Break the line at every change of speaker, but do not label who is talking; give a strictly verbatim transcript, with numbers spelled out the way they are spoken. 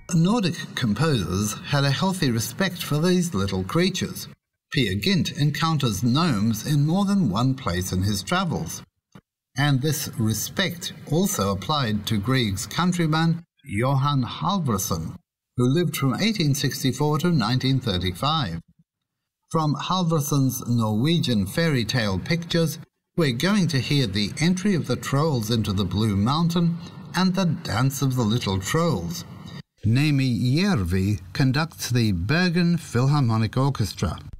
Nordic composers had a healthy respect for these little creatures. Peer Gynt encounters gnomes in more than one place in his travels, and this respect also applied to Grieg's countryman Johan Halvorsen, who lived from eighteen sixty-four to nineteen thirty-five. From Halvorsen's Norwegian fairy tale pictures, we're going to hear the entry of the trolls into the Blue Mountain and the dance of the little trolls. Nemi Järvi conducts the Bergen Philharmonic Orchestra.